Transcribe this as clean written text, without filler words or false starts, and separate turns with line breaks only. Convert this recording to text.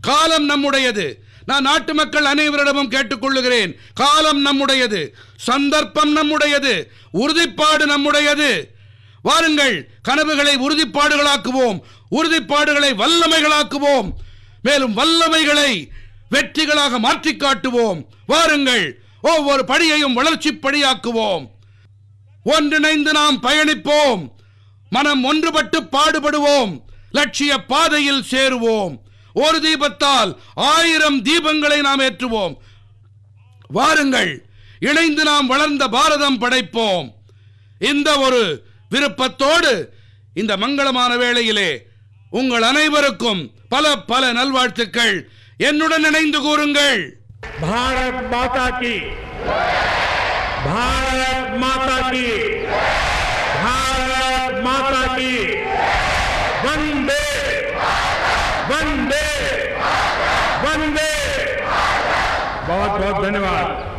காலம் நம்முடையது. நான் நாட்டு மக்கள் அனைவரிடமும் கேட்டுக்கொள்ளுகிறேன். காலம் நம்முடையது, சந்தர்ப்பம் நம்முடையது, உறுதிப்பாடு நம்முடையது. வாருங்கள், கனவுகளை உறுதிப்பாடுகளாக்குவோம், உறுதிப்பாடுகளை வல்லமைகளாக்குவோம், மேலும் வல்லமைகளை வெற்றிகளாக மாற்றி காட்டுவோம். வாருங்கள், ஒவ்வொரு படியையும் வளர்ச்சி படியாக்குவோம். ஒன்றிணைந்து நாம் பயணிப்போம், மனம் ஒன்றுபட்டு பாடுபடுவோம், லட்சிய பாதையில் சேருவோம். ஒரு தீபத்தால் 1000 தீபங்களை நாம் ஏற்றுவோம். வாருங்கள், இணைந்து நாம் வளர்ந்த பாரதம் படைப்போம். இந்த ஒரு விருப்பத்தோடு இந்த மங்களமான வேளையிலே உங்கள் அனைவருக்கும் பல பல நல்வாழ்த்துக்கள். என்னுடன் இணைந்து கூறுங்கள்.
பாரத் மாதா கி, பாரத் மாதா கி, பாரத் மாதா கி, வந்தே वंदे वंदे। बहुत बहुत धन्यवाद।